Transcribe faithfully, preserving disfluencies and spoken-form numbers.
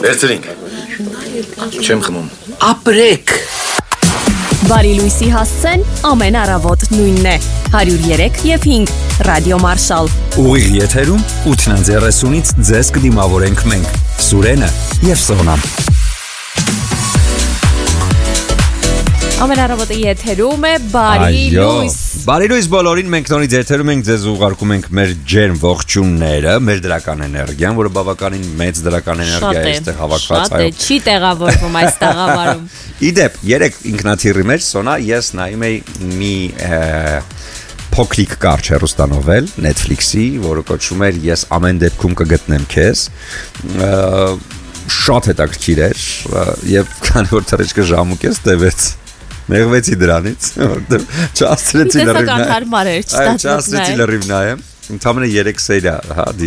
Վերցրինք։ Չեմ խմում։ Ապրեք։ Բարի լույսի հասցեն ամեն առավոտ նույնն է հարյուր երեք և հինգ Ռադիո Մարշալ։ Ուղիղ եթերում ութն երեսունից ձեզ կդիմավորենք մենք Սուրենը և Սոնան։ Ամեն առավոտը եթերում է բարի լույս։ Բարի լույս բոլորին, մենք նորից եթերում ենք, ձեզ ուղարկում ենք մեր ջերմ ողջունները, մեր դրական էներգիան, որը բավականին մեծ դրական էներգիա է այստեղ հավաքված։ Շատ է, չի տեղավորվում այս տաղավարում։ Իդեպ, երեք ինքնաթիռի մեջ Սոնա, ես նայում էի մի փոքրիկ կարճ հեռուստանովել Netflix-ի, որը կոչվում էր Ես ամեն դեպքում կգտնեմ քեզ։ Շատ հետաքրքիր էր եւ քանի որ թռիչքը ժամուկես տևեց Նեղվեցի դրանից, որտեղ չաստրեցի լրիվ նայեմ։ Տեսական հարմար էր, չստացվում նայեմ։ Չաստրեցի լրիվ նայեմ։ Ընդամենը երեք սերիա, հա,